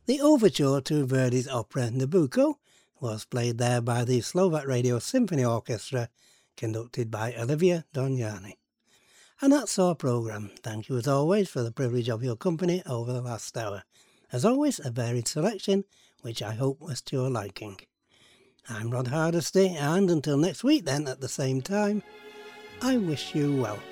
The overture to Verdi's opera Nabucco was played there by the Slovak Radio Symphony Orchestra, conducted by Olivia Doniani. And that's our programme. Thank you as always for the privilege of your company over the last hour. As always, a varied selection, which I hope was to your liking. I'm Rod Hardesty, and until next week then at the same time, I wish you well.